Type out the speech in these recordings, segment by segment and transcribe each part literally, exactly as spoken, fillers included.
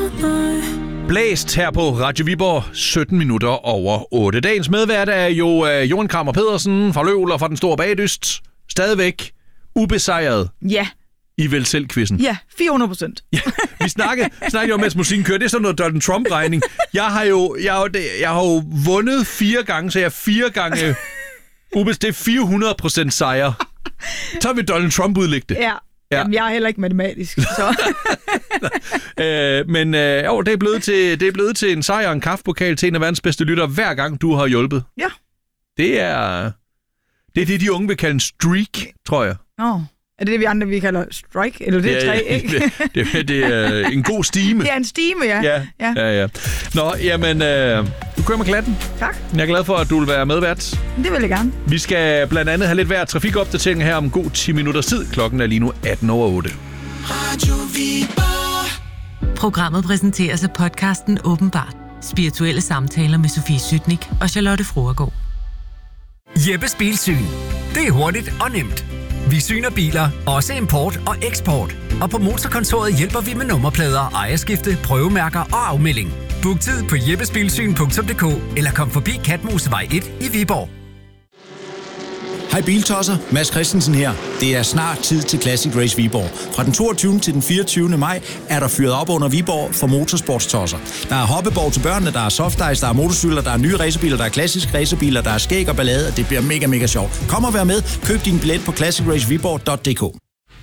Blæst her på Radio Viborg, sytten minutter over otte. Dagens medvært er jo uh, Johan Krammer Pedersen fra Løvl og fra Den Store Bagdyst. Stadigvæk ubesejret. Ja. I vel selv-quizzen. Ja, fire hundrede procent. Ja, vi snakkede, snakkede jo mens musikken kører. Det er sådan noget Donald Trump-regning. Jeg har jo, jeg har jo, jeg har jo vundet fire gange, så jeg er fire gange ubesejret. Det er fire hundrede procent sejr. Så vil Donald Trump udlægge det. Ja. Ja. Jamen, jeg er heller ikke matematisk, så... øh, men øh, jo, det er, blevet til, det er blevet til en sejr og en kaffepokal til en af verdens bedste lyttere, hver gang du har hjulpet. Ja. Det er det, er det de unge vil kalde en streak, tror jeg. Åh, oh. Er det det, vi andre vi kalder strike? Eller det er tre, ikke? det, det, det er en god stime. Det er en stime, ja. Ja, ja, ja. ja. Nå, jamen, øh, du kører med klatten. Tak. Jeg er glad for, at du vil være medvært. Det vil jeg gerne. Vi skal blandt andet have lidt hver trafikopdatering her om god ti minutters tid. Klokken er lige nu atten over otte. Radio Viborg. Programmet præsenteres af podcasten Åbenbart. Spirituelle samtaler med Sofie Sytnik og Charlotte Fruergaard. Jeppes Bilsyn. Det er hurtigt og nemt. Vi syner biler, også import og eksport. Og på Motorkontoret hjælper vi med nummerplader, ejerskifte, prøvemærker og afmelding. Book tid på jeppesbilsyn punktum d k eller kom forbi Katmosevej et i Viborg. Hej Biltosser, Mads Christensen her. Det er snart tid til Classic Race Viborg. Fra den toogtyvende til den fireogtyvende maj er der fyret op under Viborg for motorsportstosser. Der er hoppeborg til børnene, der er softice, der er motorcykler, der er nye racerbiler, der er klassiske racerbiler, der er skæg og ballade, og det bliver mega, mega sjovt. Kom og vær med. Køb din billet på classic race viborg punktum d k.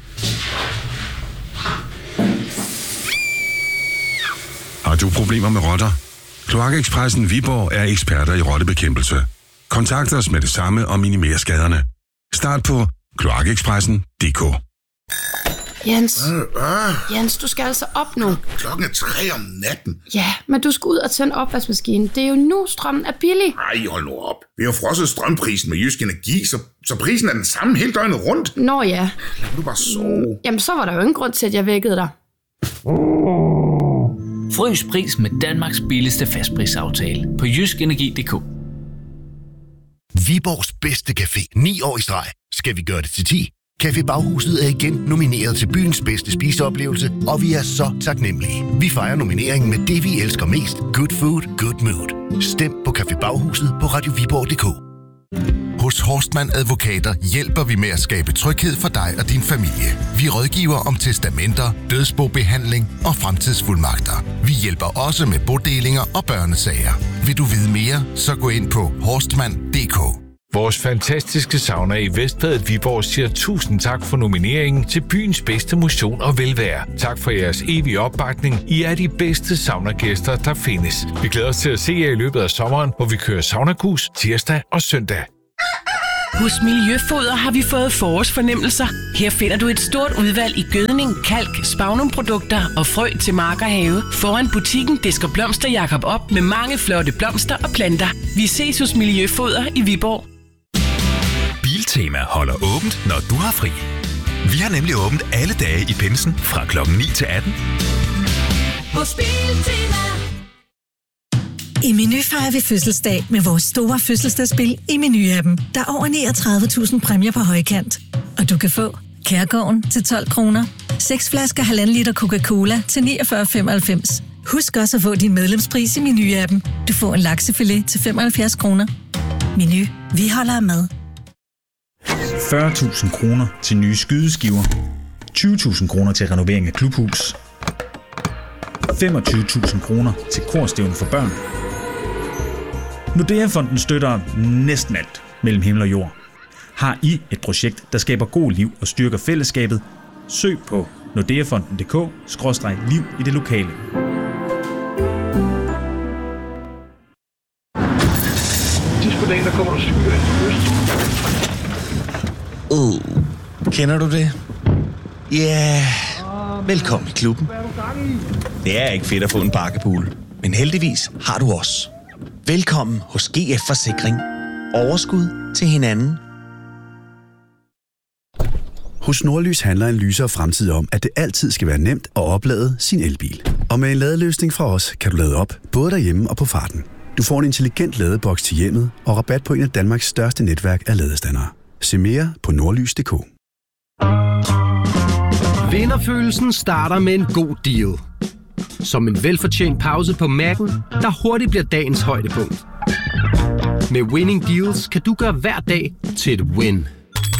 Har du problemer med rotter? Kloakekspressen Viborg er eksperter i rottebekæmpelse. Kontakt os med det samme og minimer skaderne. Start på kloakekspressen punktum d k. Jens, Jens, du skal altså op nu. Klokken er tre om natten. Ja, men du skal ud og tænde opvaskemaskinen. Det er jo nu, strømmen er billig. Ej, hold nu op. Vi har frosset strømprisen med Jysk Energi, så, så prisen er den samme hele døgnet rundt. Nå ja. Lad du bare sove. Jamen, så var der jo ingen grund til, at jeg vækkede dig. Frys pris med Danmarks billigste fastprisaftale på jysk energi punktum d k. Viborgs bedste café, ni år i streg. Skal vi gøre det til ti? Café Baghuset er igen nomineret til byens bedste spiseoplevelse, og vi er så taknemmelige. Vi fejrer nomineringen med det, vi elsker mest. Good food, good mood. Stem på Café Baghuset på radio viborg punktum d k. Hos Horstmann Advokater hjælper vi med at skabe tryghed for dig og din familie. Vi rådgiver om testamenter, dødsbobehandling og fremtidsfuldmagter. Vi hjælper også med bodelinger og børnesager. Vil du vide mere, så gå ind på horstmann punktum d k. Vores fantastiske sauna i Vestbadet Viborg siger tusind tak for nomineringen til byens bedste motion og velvære. Tak for jeres evige opbakning. I er de bedste saunagæster, der findes. Vi glæder os til at se jer i løbet af sommeren, hvor vi kører saunakus tirsdag og søndag. Hos Miljøfoder har vi fået forårsfornemmelser. Her finder du et stort udvalg i gødning, kalk, spagnumprodukter og frø til mark og have. Foran butikken disker Blomster Jakob op med mange flotte blomster og planter. Vi ses hos Miljøfoder i Viborg. Biltema holder åbent, når du har fri. Vi har nemlig åbent alle dage i pinsen fra klokken ni til atten. Hos Biltema. I Meny fejrer vi fødselsdag med vores store fødselsdagsspil i Meny-appen. Der er over niogtredive tusind præmier på højkant. Og du kan få Kærgården til tolv kroner, seks flasker halvanden liter Coca-Cola til niogfyrre femoghalvfems. Husk også at få din medlemspris i Meny-appen. Du får en laksefilet til femoghalvfjerds kroner. Meny. Vi holder med. fyrre tusind kroner til nye skydeskiver. tyve tusind kroner til renovering af klubhus. femogtyve tusind kroner til korstævne for børn. Nordea-fonden støtter næsten alt mellem himmel og jord. Har I et projekt, der skaber god liv og styrker fællesskabet? Søg på nordeafonden punktum d k skråstreg liv i det lokale. Sidst på dagen, der kommer du cykler ind til Uh, kender du det? Ja, yeah. Velkommen i klubben. Det er ikke fedt at få en bakkepool, men heldigvis har du os. Velkommen hos G F Forsikring. Overskud til hinanden. Hos Nordlys handler en lysere fremtid om, at det altid skal være nemt at oplade sin elbil. Og med en ladeløsning fra os, kan du lade op, både derhjemme og på farten. Du får en intelligent ladeboks til hjemmet og rabat på en af Danmarks største netværk af ladestandere. Se mere på nordlys punktum d k. Vinderfølelsen starter med en god deal. Som en velfortjent pause på Mac'en, der hurtigt bliver dagens højdepunkt. Med Winning Deals kan du gøre hver dag til et win.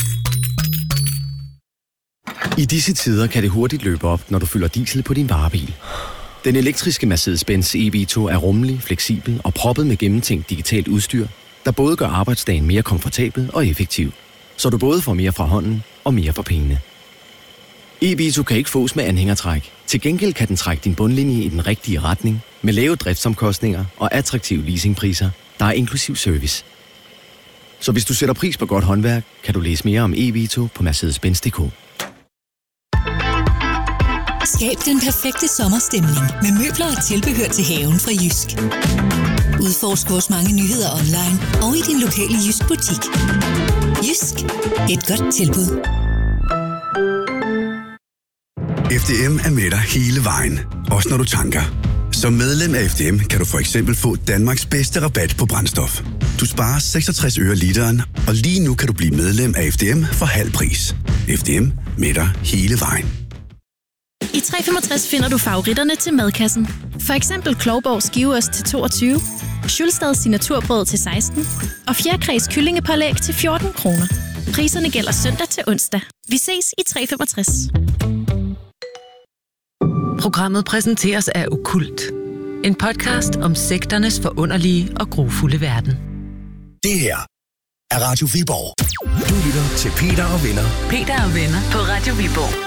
I disse tider kan det hurtigt løbe op, når du fylder diesel på din varebil. Den elektriske Mercedes-Benz E V to er rummelig, fleksibel og proppet med gennemtænkt digitalt udstyr, der både gør arbejdsdagen mere komfortabel og effektiv, så du både får mere fra hånden og mere for pengene. E V to kan ikke fås med anhængertræk. Til gengæld kan den trække din bundlinje i den rigtige retning, med lave driftsomkostninger og attraktive leasingpriser, der er inklusiv service. Så hvis du sætter pris på godt håndværk, kan du læse mere om E V to på mercedes benz punktum d k. Skab den perfekte sommerstemning med møbler og tilbehør til haven fra Jysk. Udforsk vores mange nyheder online og i din lokale Jysk butik. Jysk. Et godt tilbud. F D M er med dig hele vejen, også når du tanker. Som medlem af F D M kan du for eksempel få Danmarks bedste rabat på brændstof. Du sparer seksogtres øre literen, og lige nu kan du blive medlem af F D M for halv pris. F D M med dig hele vejen. I tre femogtres finder du favoritterne til madkassen. For eksempel Klovborg skiveost til toogtyve, Schulstads signaturbrød til seksten og fjerkræs kyllingepålæg til fjorten kroner. Priserne gælder søndag til onsdag. Vi ses i tre femogtres. Programmet præsenteres af Okkult. En podcast om sekternes forunderlige og grufulde verden. Det her er Radio Viborg. Du lytter til Peter og Venner. Peter og Venner på Radio Viborg.